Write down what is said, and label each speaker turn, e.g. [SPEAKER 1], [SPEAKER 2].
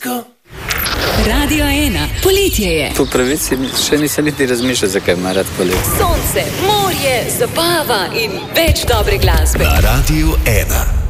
[SPEAKER 1] Radio 1, poletje je.
[SPEAKER 2] Po pravici še nisem niti razmišljal, zakaj ima rad poletje.
[SPEAKER 1] Sonce, morje, zabava in več dobre glasbe.
[SPEAKER 3] Na Radio 1.